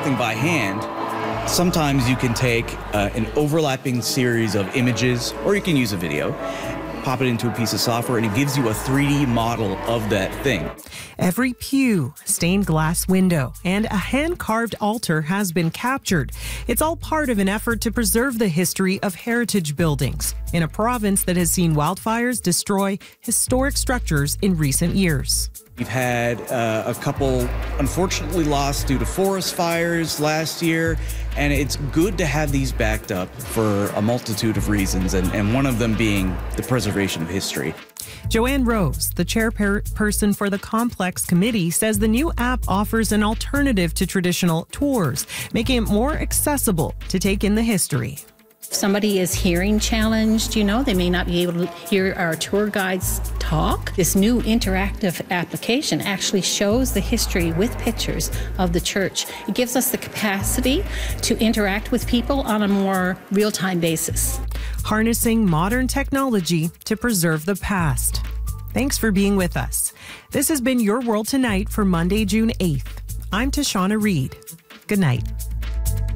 something by hand, sometimes you can take an overlapping series of images, or you can use a video, pop it into a piece of software, and it gives you a 3D model of that thing. Every pew, stained glass window, and a hand-carved altar has been captured. It's all part of an effort to preserve the history of heritage buildings in a province that has seen wildfires destroy historic structures in recent years. We've had a couple unfortunately lost due to forest fires last year, and it's good to have these backed up for a multitude of reasons, and one of them being the preservation of history. Joanne Rose, the chairperson for the Complex Committee, says the new app offers an alternative to traditional tours, making it more accessible to take in the history. If somebody is hearing challenged, they may not be able to hear our tour guides talk. This new interactive application actually shows the history with pictures of the church. It gives us the capacity to interact with people on a more real-time basis. Harnessing modern technology to preserve the past. Thanks for being with us. This has been Your World Tonight for Monday, June 8th. I'm Tashana Reed. Good night.